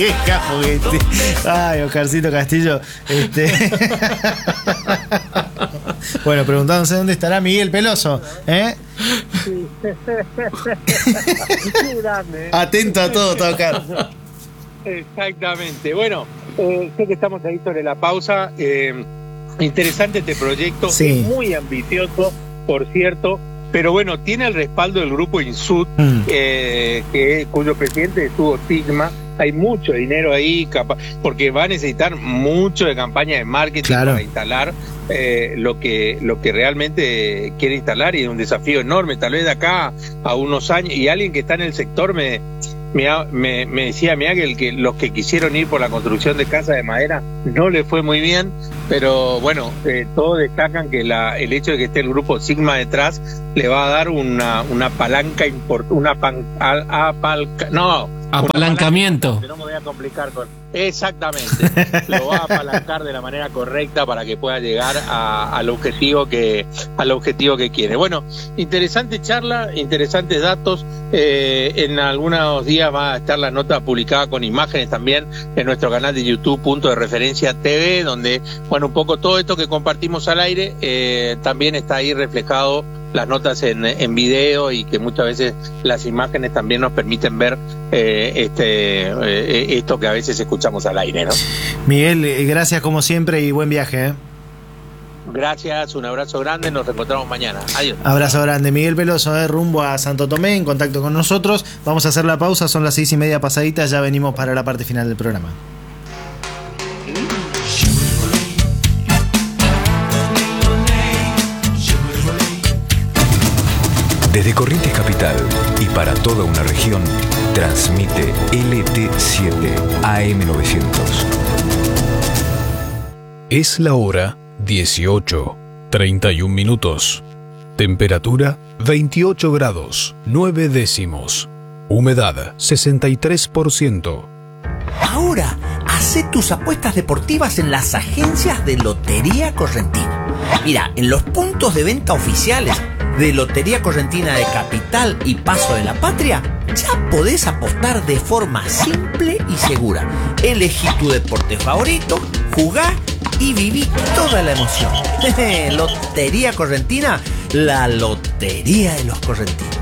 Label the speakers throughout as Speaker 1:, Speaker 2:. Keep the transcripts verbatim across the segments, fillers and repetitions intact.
Speaker 1: Vieja juguete. Ay, Oscarcito Castillo. Este... Bueno, preguntándose dónde estará Miguel Peloso, ¿eh?
Speaker 2: Sí.
Speaker 1: Atento a todo, Oscar.
Speaker 2: Exactamente. Bueno, eh, sé que estamos ahí sobre la pausa. Eh, interesante este proyecto,
Speaker 1: sí.
Speaker 2: Muy ambicioso, por cierto. Pero bueno, tiene el respaldo del grupo Insud, mm. eh, que, cuyo presidente estuvo Sigma. Hay mucho dinero ahí, capa- porque va a necesitar mucho de campaña de marketing, claro, para instalar eh, lo que lo que realmente quiere instalar, y es un desafío enorme. Tal vez de acá a unos años, y alguien que está en el sector me me, me, me decía, mira, que, el, que los que quisieron ir por la construcción de casas de madera no le fue muy bien, pero bueno, eh, todos destacan que la, el hecho de que esté el grupo Sigma detrás le va a dar una, una palanca importante, una pan, al, apalca, no,
Speaker 3: apalancamiento.
Speaker 2: Palanca, no me voy a complicar con... Exactamente, lo va a apalancar de la manera correcta para que pueda llegar a, al objetivo que al objetivo que quiere. Bueno, interesante charla, interesantes datos. Eh, en algunos días va a estar la nota publicada con imágenes también en nuestro canal de YouTube, Punto de Referencia T V, donde, bueno, un poco todo esto que compartimos al aire eh, también está ahí reflejado, las notas en, en video, y que muchas veces las imágenes también nos permiten ver eh, este eh, esto que a veces escuchamos al aire, ¿no?
Speaker 1: Miguel, gracias como siempre y buen viaje, ¿eh?
Speaker 2: Gracias, un abrazo grande, nos reencontramos mañana. Adiós.
Speaker 1: Abrazo grande. Miguel Peloso, de rumbo a Santo Tomé, en contacto con nosotros. Vamos a hacer la pausa, son las seis y media pasaditas, ya venimos para la parte final del programa.
Speaker 4: Desde Corrientes Capital y para toda una región, transmite L T siete A M novecientos.
Speaker 5: Es la hora dieciocho, treinta y un minutos. Temperatura veintiocho grados, nueve décimos. Humedad sesenta y tres por ciento.
Speaker 6: Ahora, hacé tus apuestas deportivas en las agencias de Lotería Correntina. Mira, en los puntos de venta oficiales de Lotería Correntina de Capital y Paso de la Patria, ya podés apostar de forma simple y segura. Elegí tu deporte favorito, jugá y viví toda la emoción. Lotería Correntina, la lotería de los correntinos.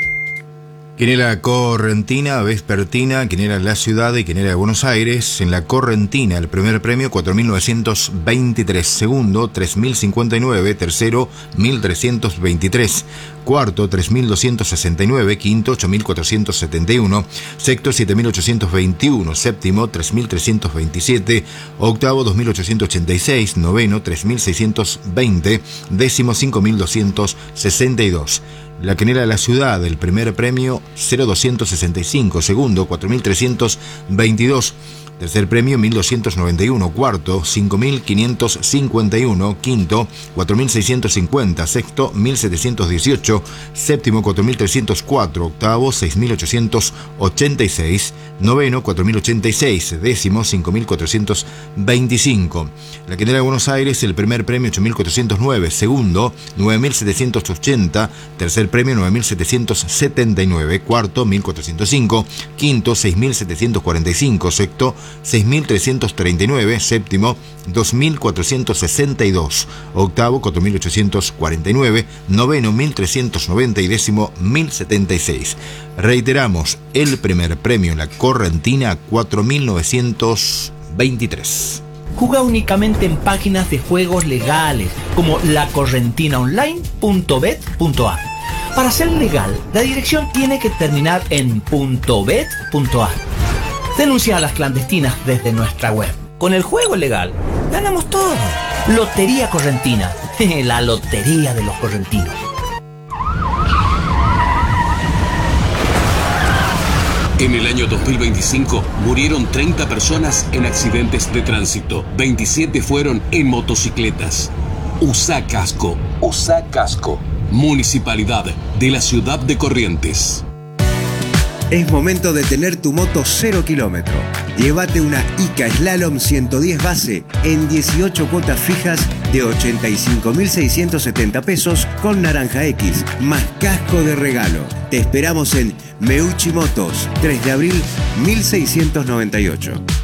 Speaker 7: Quinela Correntina, Vespertina, Quinela La Ciudad y Quinela de Buenos Aires. En la Correntina, el primer premio cuatro mil novecientos veintitrés, segundo tres mil cincuenta y nueve, tercero mil trescientos veintitrés, cuarto tres mil doscientos sesenta y nueve, quinto ocho mil cuatrocientos setenta y uno, sexto siete mil ochocientos veintiuno, séptimo tres mil trescientos veintisiete, octavo dos mil ochocientos ochenta y seis, noveno tres mil seiscientos veinte, décimo cinco mil doscientos sesenta y dos. La Quinela de la Ciudad, el primer premio cero doscientos sesenta y cinco, segundo cuatro mil trescientos veintidós, tercer premio mil doscientos noventa y uno, cuarto cinco mil quinientos cincuenta y uno, quinto cuatro mil seiscientos cincuenta, sexto mil setecientos dieciocho, séptimo cuatro mil trescientos cuatro, octavo seis mil ochocientos ochenta y seis, noveno cuatro mil ochenta y seis, décimo cinco mil cuatrocientos veinticinco. La Quinela de Buenos Aires, el primer premio ocho mil cuatrocientos nueve, segundo nueve mil setecientos ochenta, tercer premio nueve mil setecientos setenta y nueve, cuarto mil cuatrocientos cinco, quinto seis mil setecientos cuarenta y cinco, sexto seis mil trescientos treinta y nueve, séptimo dos mil cuatrocientos sesenta y dos, octavo cuatro mil ochocientos cuarenta y nueve, noveno mil trescientos noventa y décimo mil setenta y seis. Reiteramos, el primer premio en la Correntina cuatro mil novecientos veintitrés.
Speaker 6: Juega únicamente en páginas de juegos legales como la correntina online punto bet punto a. Para ser legal, la dirección tiene que terminar en .bet punto a. Denuncia a las clandestinas desde nuestra web. Con el juego legal, ganamos todo. Lotería Correntina, la lotería de los correntinos.
Speaker 8: En el año dos mil veinticinco murieron treinta personas en accidentes de tránsito. veintisiete fueron en motocicletas. Usa casco. Usa casco. Municipalidad de la Ciudad de Corrientes.
Speaker 9: Es momento de tener tu moto cero kilómetro.
Speaker 3: Llévate una Ica Slalom ciento diez base en dieciocho cuotas fijas de ochenta y cinco mil seiscientos setenta pesos con Naranja X, más casco de regalo. Te esperamos en Meucci Motos, tres de abril mil seiscientos noventa y ocho.